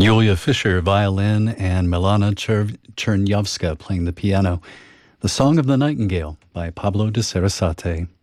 Yulia Fischer, violin, and Milana Chernyavska playing the piano. The Song of the Nightingale by Pablo de Sarasate.